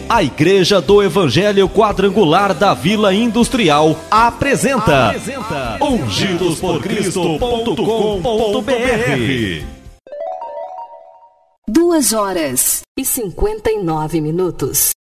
A Igreja do Evangelho Quadrangular da Vila Industrial apresenta ungidosporcristo.com.br. 2h59.